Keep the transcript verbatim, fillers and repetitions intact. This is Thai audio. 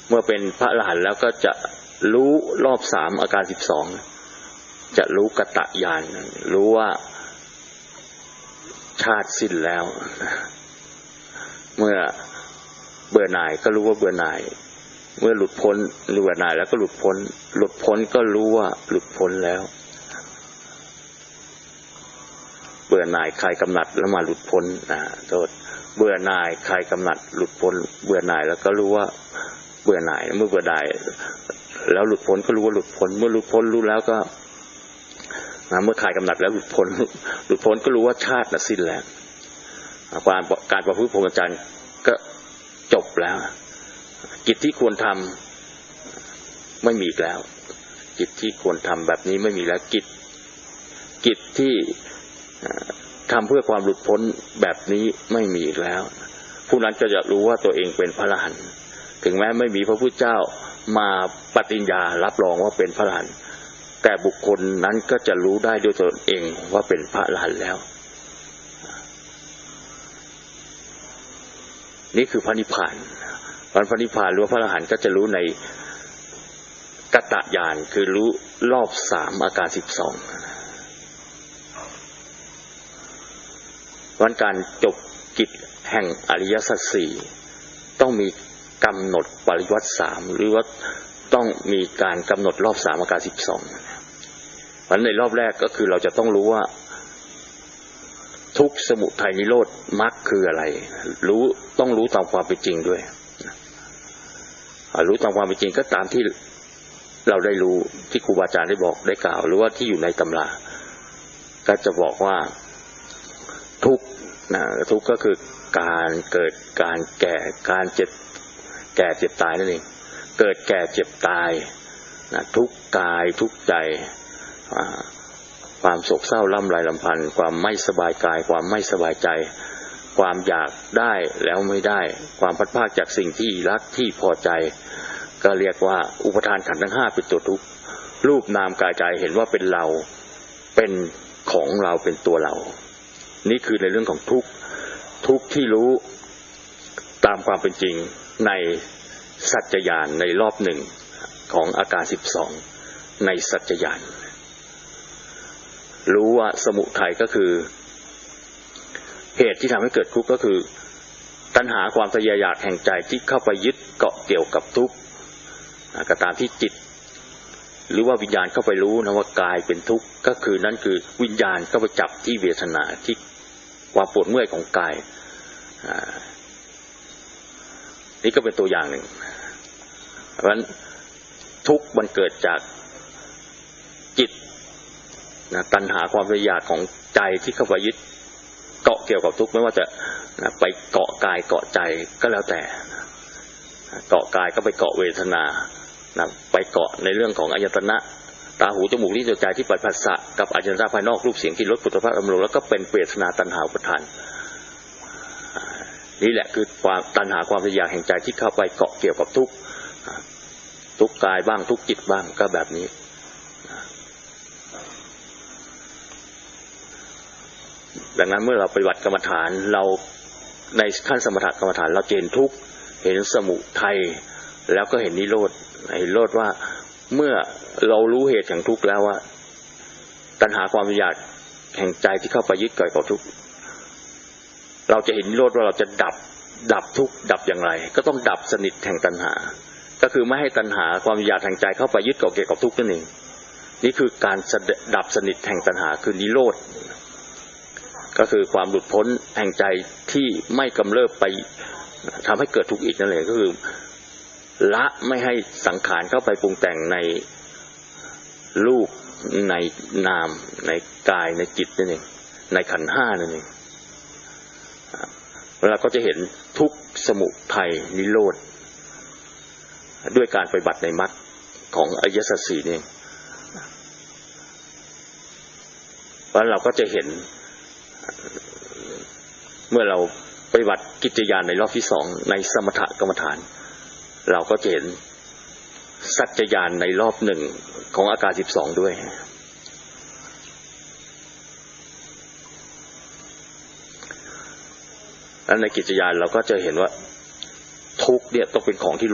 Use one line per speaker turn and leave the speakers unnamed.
เมื่อเป็นพระอรหันต์แล้วก็จะรู้รอบสามอาการสิบสองจะรู้กตญาณรู้ว่าชาติสิ้นแล้วเมื่อเบื่อหน่ายก็รู้ว่าเบื่อหน่ายเมื่อหลุดพ้นเบื่อหน่ายแล้วก็หลุดพ้นหลุดพ้นก็รู้ว่าหลุดพ้นแล้วเบื่อหน่ายคลายกำหนัดแล้วมาหลุดพ้นนะโทษเบื่อหน่ายคลายกำหนัดหลุดพ้นเบื่อหน่ายแล้วก็รู้ว่าเบื่อหน่ายเมื่อเบื่อหน่ายแล้วหลุดพ้นก็รู้ว่าหลุดพ้นเมื่อหลุดพ้นรู้แล้วก็เมื่อคลายกำหนัดแล้วหลุดพ้นหลุดพ้นก็รู้ว่าชาติน่ะสิ้นแล้วการการประพฤติพรหมจรรย์ก็จบแล้วกิจที่ควรทำไม่มีอีกแล้วกิจที่ควรทำแบบนี้ไม่มีแล้วกิจกิจที่ทำเพื่อความหลุดพ้นแบบนี้ไม่มีอีกแล้วผู้นั้นก็จะรู้ว่าตัวเองเป็นพระอรหันต์ถึงแม้ไม่มีพระพุทธเจ้ามาปฏิญญารับรองว่าเป็นพระอรหันต์แต่บุคคลนั้นก็จะรู้ได้ด้วยตนเองว่าเป็นพระอรหันต์แล้วนี่คือพระนิพพานพระนิพพานหรือพระอรหันต์ก็จะรู้ในกตญาณคือรู้รอบสามอาการสิบสองวันการจบกิจแห่งอริยสัจสี่ต้องมีกำหนดปริวัติสามหรือว่าต้องมีการกำหนดรอบสามอาการสิบสองวันในรอบแรกก็คือเราจะต้องรู้ว่าทุกข์สมุทัยนิโรธมรรคคืออะไรรู้ต้องรู้ตามความเป็นจริงด้วยรู้ตามความเป็นจริงก็ตามที่เราได้รู้ที่ครูบาอาจารย์ได้บอกได้กล่าวหรือว่าที่อยู่ในตำราก็จะบอกว่าทุกข์นะทุกข์ก็คือการเกิดการแก่การเจ็บแก่เจ็บตายนั่นเองเกิดแก่เจ็บตายนะทุกข์กายทุกข์ใจความโศกเศร้าล่ำไรลำพันธ์ความไม่สบายกายความไม่สบายใจความอยากได้แล้วไม่ได้ความพัดพรากจากสิ่งที่รักที่พอใจก็เรียกว่าอุปทานขันธ์ทั้งห้าเป็นตัวทุกข์รูปนามกายใจเห็นว่าเป็นเราเป็นของเราเป็นตัวเรานี่คือในเรื่องของทุกข์ทุกข์ที่รู้ตามความเป็นจริงในสัจจญาณในรอบหนึ่งของอาการสิบสองในสัจจญาณรู้ว่าสมุทัยก็คือเหตุที่ทำให้เกิดทุกข์ก็คือตัณหาความทะเยออยากแห่งใจที่เข้าไปยึดเกาะเกี่ยวกับทุกข์ก็ตามที่จิตหรือว่าวิญญาณเข้าไปรู้นะว่ากายเป็นทุกข์ก็คือนั่นคือวิญญาณเข้าไปจับที่เวทนาที่ความปวดเมื่อยของกายนี่ก็เป็นตัวอย่างหนึ่งเพราะฉะนั้นทุกข์มันเกิดจากจิตนะตัณหาความทะเยออยากของใจที่เข้าไปยึดเกาะเกี่ยวกับทุกข์ไม่ว่าจะนะไปเกาะกายเกาะใจก็แล้วแต่นะเกาะกายก็ไปเกาะเวทนานะไปเกาะในเรื่องของอายตนะตาหูจมูกลิ้นกายใจที่ไปผัสสะกับอายตนะภายนอกรูปเสียงกลิ่นรสผลิตภัณฑ์อารมณ์แล้วก็เป็นเวทนาตัณหาอุปทานนี่แหละคือความตัณหาความทะเยออยากแห่งใจที่เข้าไปเกาะเกี่ยวกับทุกข์ทุกข์กายบ้างทุกข์จิตบ้างก็แบบนี้ดังนั้นเมื่อเราปฏิบัติกรรมฐานเราในขั้นสมถกรรมฐานเราเห็นทุกข์เห็นสมุทัยแล้วก็เห็นนิโรธเห็นนิโรธว่าเมื่อเรารู้เหตุแห่งทุกข์แล้วว่าตัณหาความอยากแห่งใจที่เข้าไปยึดเกาะกับทุกข์เราจะเห็นนิโรธว่าเราจะดับดับทุกข์ดับอย่างไรก็ต้องดับสนิทแห่งตัณหาก็คือไม่ให้ตัณหาความอยากแห่งใจเข้าไปยึดเกาะเกี่ยวกับทุกข์นั่นเองนี่คือการดับสนิทแห่งตัณหาคือนิโรธก็คือความหลุดพ้นแห่งใจที่ไม่กำเริบไปทำให้เกิดทุกข์อีกนั่นเองก็คือละไม่ให้สังขารเข้าไปปรุงแต่งในรูปในนามในกายในจิตนั่นเองในขันธ์ห้านั่นเองเราก็จะเห็นทุกข์สมุทัยนิโรธด้วยการปฏิบัติในมรรคของอริยสัจสี่นี่เพราะเราก็จะเห็นเมื่อเราปฏิบัติกิจญาณในรอบที่สองในสมถกรรมฐานเราก็จะเห็นสัจจญาณในรอบหนึ่งของอาการสิบสองด้วยและในกิจญาณเราก็จะเห็นว่าทุกข์เนี่ยต้องเป็นของที่